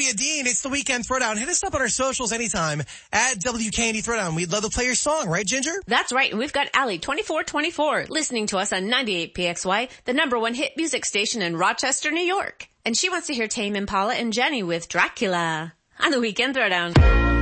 Leah Dean. It's the Weekend Throwdown. Hit us up on our socials anytime at WKND Throwdown. We'd love to play your song, right, Ginger? That's right. And we've got Allie 2424 listening to us on 98 PXY, the #1 hit music station in Rochester, New York. And she wants to hear Tame Impala and Jenny with Dracula on the Weekend Throwdown.